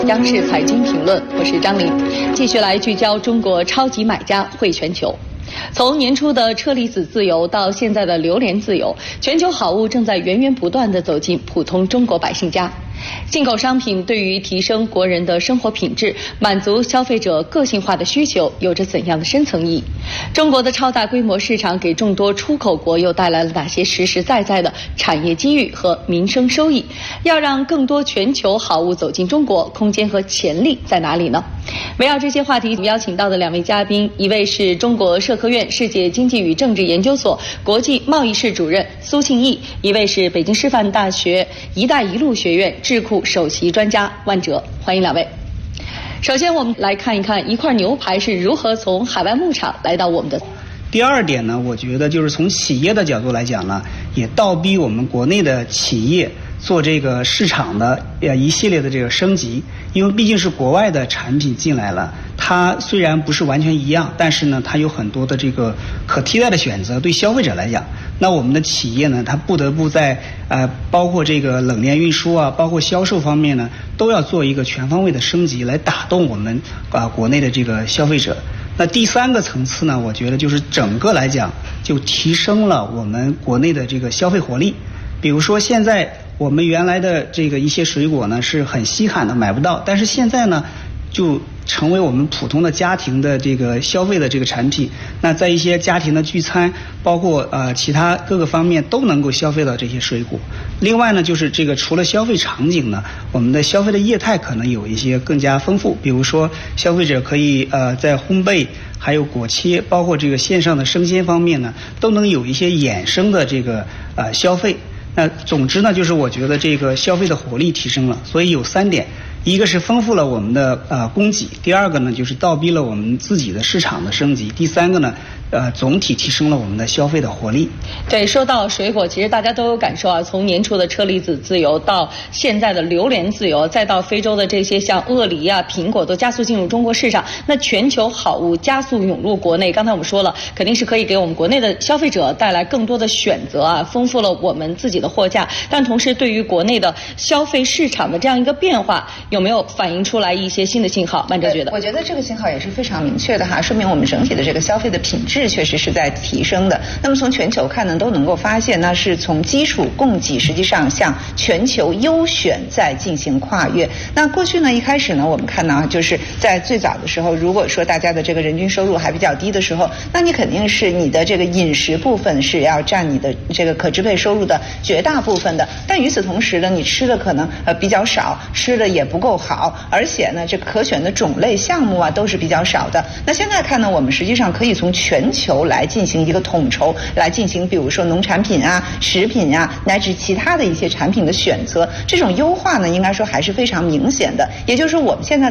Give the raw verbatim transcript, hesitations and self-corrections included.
央视财经评论，我是张琳，继续来聚焦中国超级买家汇全球。从年初的车厘子自由到现在的榴莲自由，全球好物正在源源不断地走进普通中国百姓家。进口商品对于提升国人的生活品质、满足消费者个性化的需求有着怎样的深层意义？中国的超大规模市场给众多出口国又带来了哪些实实在在的产业机遇和民生收益？要让更多全球好物走进中国，空间和潜力在哪里呢？围绕这些话题，我们邀请到的两位嘉宾，一位是中国社科院世界经济与政治研究所国际贸易室主任苏庆义，一位是北京师范大学“一带一路”学院智库首席专家万哲。欢迎两位。首先，我们来看一看一块牛排是如何从海外牧场来到我们的。 第二点呢，我觉得就是从企业的角度来讲呢，也倒逼我们国内的企业做这个市场的呃一系列的这个升级，因为毕竟是国外的产品进来了，它虽然不是完全一样，但是呢，它有很多的这个可替代的选择。对消费者来讲，那我们的企业呢，它不得不在呃包括这个冷链运输啊，包括销售方面呢，都要做一个全方位的升级，来打动我们啊、呃、国内的这个消费者。那第三个层次呢，我觉得就是整个来讲就提升了我们国内的这个消费活力。比如说现在我们原来的这个一些水果呢是很稀罕的，买不到，但是现在呢就成为我们普通的家庭的这个消费的这个产品。那在一些家庭的聚餐，包括呃其他各个方面都能够消费到这些水果。另外呢，就是这个除了消费场景呢，我们的消费的业态可能有一些更加丰富。比如说消费者可以呃在烘焙，还有果切，包括这个线上的生鲜方面呢，都能有一些衍生的这个呃消费。那总之呢，就是我觉得这个消费的活力提升了，所以有三点。一个是丰富了我们的呃供给，第二个呢就是倒逼了我们自己的市场的升级，第三个呢呃总体提升了我们的消费的活力。 对，说到水果，其实大家都有感受啊，从年初的车厘子自由到现在的榴莲自由，再到非洲的这些像鳄梨啊、苹果都加速进入中国市场，那全球好物加速涌入国内。刚才我们说了，肯定是可以给我们国内的消费者带来更多的选择啊，丰富了我们自己的货架，但同时对于国内的消费市场的这样一个变化，有没有反映出来一些新的信号？曼哲觉得， 我觉得这个信号也是非常明确的哈，说明我们整体的这个消费的品质确实是在提升的。那么从全球看呢，都能够发现呢，是从基础供给实际上向全球优选在进行跨越。那过去呢，一开始呢，我们看到就是在最早的时候，如果说大家的这个人均收入还比较低的时候，那你肯定是你的这个饮食部分是要占你的这个可支配收入的绝大部分的。但与此同时呢，你吃的可能呃比较少，吃的也不够好，而且呢，这可选的种类项目啊都是比较少的。那现在看呢，我们实际上可以从全球来进行一个统筹，来进行比如说农产品啊、食品啊，乃至其他的一些产品的选择，这种优化呢，应该说还是非常明显的。也就是说，我们现在